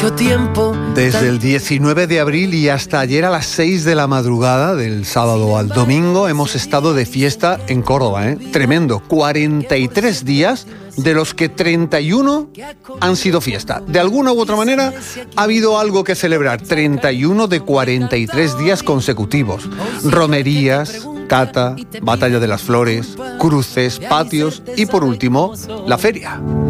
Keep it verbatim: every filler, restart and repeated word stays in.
Tiempo. Desde el diecinueve de abril y hasta ayer a las seis de la madrugada, del sábado al domingo, hemos estado de fiesta en Córdoba, ¿eh? Tremendo, cuarenta y tres días, de los que treinta y uno han sido fiesta. De alguna u otra manera ha habido algo que celebrar, treinta y uno de cuarenta y tres días consecutivos. Romerías, cata, batalla de las flores, cruces, patios y por último, la feria.